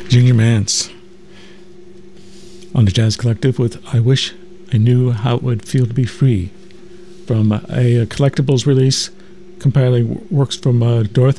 Junior Mance on the Jazz Collective with I Wish I Knew How It Would Feel to Be Free, from a collectibles release compiling works from Dorothy